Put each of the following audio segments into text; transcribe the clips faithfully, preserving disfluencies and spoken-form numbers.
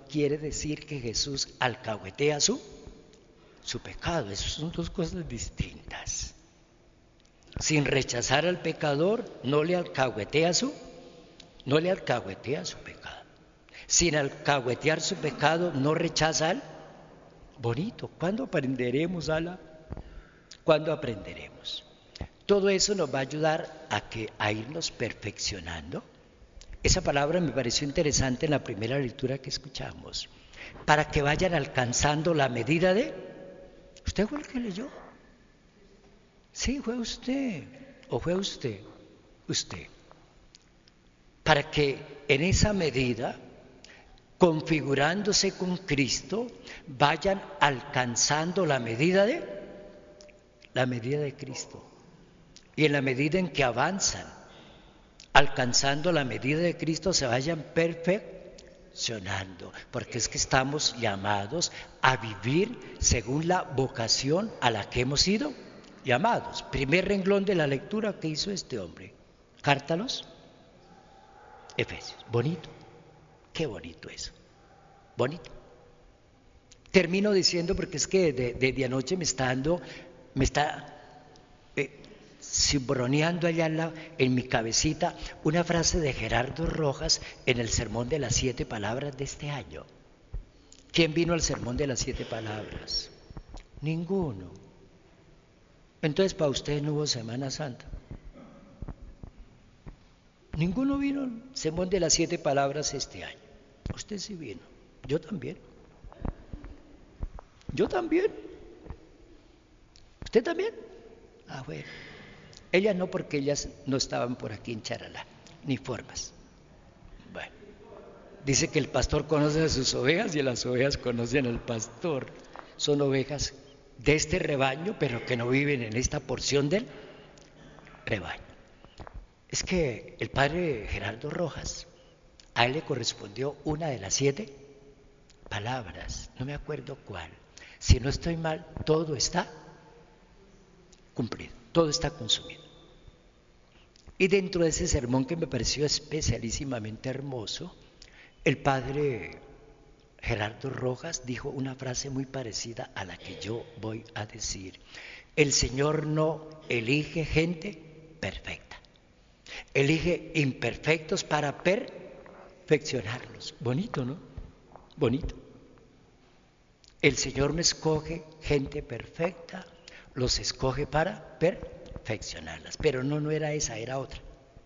quiere decir que Jesús alcahuetea su, su pecado. Esas son dos cosas distintas. Sin rechazar al pecador, no le alcahuetea su, no le alcahuetea su pecado. Sin alcahuetear su pecado, no rechaza al bonito. ¿Cuándo aprenderemos, Ala? ¿Cuándo aprenderemos? Todo eso nos va a ayudar a, que, a irnos perfeccionando. Esa palabra me pareció interesante en la primera lectura que escuchamos. Para que vayan alcanzando la medida de... ¿Usted fue el que leyó? Sí, fue usted. ¿O fue usted? Usted. Para que en esa medida, configurándose con Cristo, vayan alcanzando la medida de... La medida de Cristo. Y en la medida en que avanzan, alcanzando la medida de Cristo, se vayan perfeccionando, porque es que estamos llamados a vivir según la vocación a la que hemos sido llamados. Primer renglón de la lectura que hizo este hombre. Carta a los Efesios. Bonito. Qué bonito eso. Bonito. Termino diciendo, porque es que desde de, de anoche me está dando, me está... Eh, cimbroneando allá en, la, en mi cabecita una frase de Gerardo Rojas en el sermón de las siete palabras de este año. ¿Quién vino al sermón de las siete palabras? Ninguno. Entonces para ustedes no hubo Semana Santa. Ninguno vino al sermón de las siete palabras este año. Usted sí vino. Yo también. Yo también. ¿Usted también? Ah, bueno. Ellas no, porque ellas no estaban por aquí en Charalá, ni formas. Bueno, dice que el pastor conoce a sus ovejas y las ovejas conocen al pastor. Son ovejas de este rebaño, pero que no viven en esta porción del rebaño. Es que el padre Gerardo Rojas, a él le correspondió una de las siete palabras, no me acuerdo cuál. Si no estoy mal, todo está cumplido. Todo está consumido. Y dentro de ese sermón, que me pareció especialísimamente hermoso, el padre Gerardo Rojas dijo una frase muy parecida a la que yo voy a decir. El Señor no elige gente perfecta, elige imperfectos para perfeccionarlos. Bonito, ¿no? Bonito. El Señor no escoge gente perfecta, los escoge para perfeccionarlas, pero no, no era esa, era otra.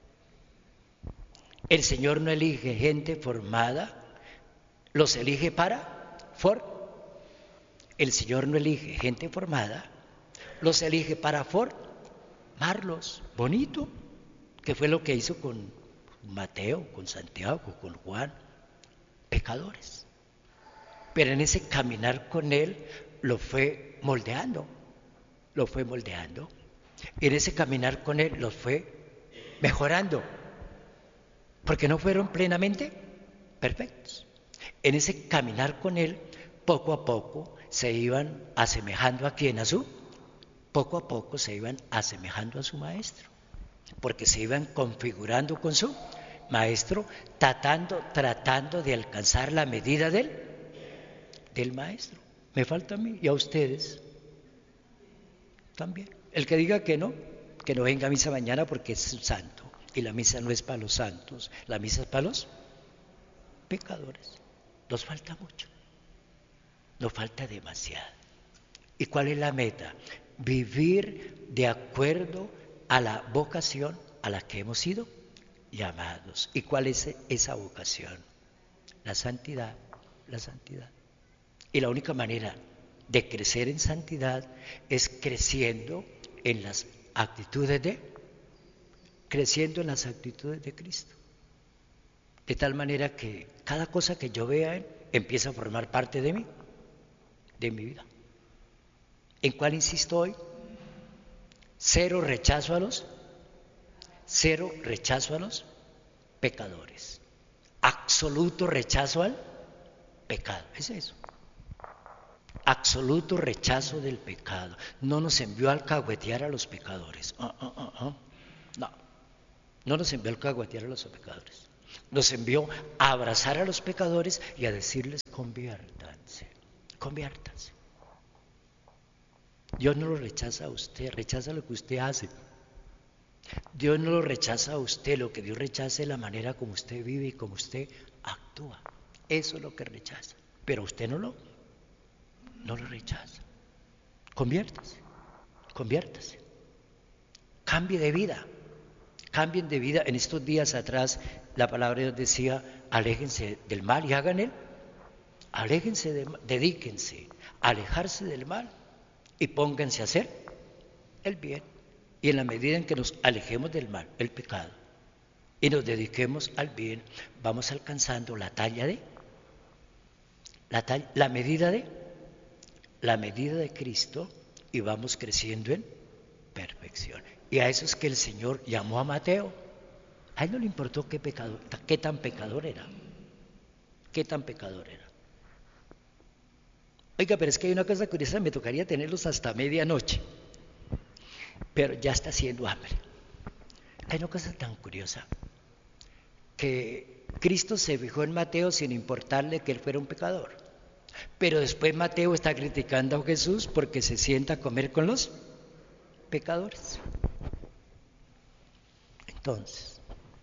El Señor no elige gente formada, los elige para for. El Señor no elige gente formada, los elige para formarlos. Bonito, que fue lo que hizo con Mateo, con Santiago, con Juan, pecadores. Pero en ese caminar con Él lo fue moldeando. Lo fue moldeando. En ese caminar con Él los fue mejorando, porque no fueron plenamente perfectos. En ese caminar con Él, poco a poco se iban asemejando a quién, a su, poco a poco se iban asemejando a su maestro, porque se iban configurando con su maestro, tratando, tratando de alcanzar la medida del, del maestro. Me falta a mí y a ustedes también. El que diga que no, que no venga a misa mañana porque es santo. Y la misa no es para los santos, la misa es para los pecadores. Nos falta mucho, nos falta demasiado. ¿Y cuál es la meta? Vivir de acuerdo a la vocación a la que hemos sido llamados. ¿Y cuál es esa vocación? La santidad, la santidad. Y la única manera de crecer en santidad es creciendo en las actitudes de, creciendo en las actitudes de Cristo. De tal manera que cada cosa que yo vea empieza a formar parte de mí, de mi vida. ¿En cuál insisto hoy? Cero rechazo a los, cero rechazo a los pecadores. Absoluto rechazo al pecado. Es eso. Absoluto rechazo del pecado. No nos envió a alcahuetear a los pecadores. Uh, uh, uh, uh. No, no nos envió a alcahuetear a los pecadores. Nos envió a abrazar a los pecadores y a decirles: conviértanse, conviértanse. Dios no lo rechaza a usted, rechaza lo que usted hace. Dios no lo rechaza a usted, lo que Dios rechaza es la manera como usted vive y como usted actúa. Eso es lo que rechaza. Pero usted no lo, no lo rechaza. Conviértase, conviértase. Cambie de vida, cambien de vida. En estos días atrás la palabra de Dios decía: aléjense del mal y hagan el, aléjense, de, dedíquense a alejarse del mal y pónganse a hacer el bien. Y en la medida en que nos alejemos del mal, el pecado, y nos dediquemos al bien, vamos alcanzando la talla de, la, talla, la medida de, la medida de Cristo, y vamos creciendo en perfección. Y a eso es que el Señor llamó a Mateo. A él no le importó qué pecador, qué tan pecador era, qué tan pecador era. Oiga, pero es que hay una cosa curiosa, me tocaría tenerlos hasta medianoche, pero ya está haciendo hambre. Hay una cosa tan curiosa, que Cristo se fijó en Mateo sin importarle que él fuera un pecador, pero después Mateo está criticando a Jesús porque se sienta a comer con los pecadores. Entonces,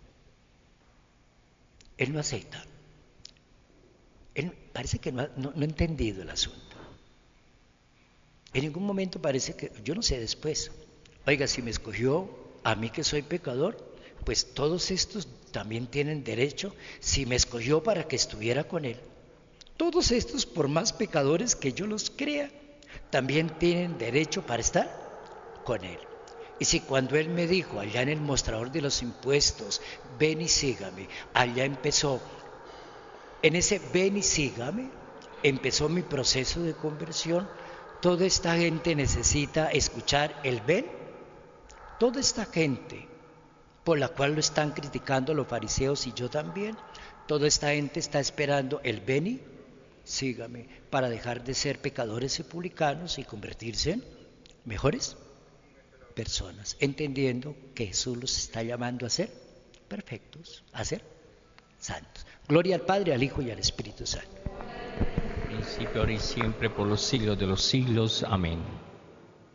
él no acepta. Él parece que no ha, no, no ha entendido el asunto. En ningún momento parece que, yo no sé después, oiga, si me escogió a mí que soy pecador, pues todos estos también tienen derecho, si me escogió para que estuviera con él, todos estos, por más pecadores que yo los crea, también tienen derecho para estar con él. Y si cuando él me dijo allá en el mostrador de los impuestos, ven y sígame, allá empezó, en ese ven y sígame, empezó mi proceso de conversión. Toda esta gente necesita escuchar el ven. Toda esta gente por la cual lo están criticando los fariseos y yo también, toda esta gente está esperando el ven y sígame para dejar de ser pecadores y publicanos y convertirse en mejores personas, entendiendo que Jesús los está llamando a ser perfectos, a ser santos. Gloria al Padre, al Hijo y al Espíritu Santo. Principio, ahora y siempre, por los siglos de los siglos. Amén.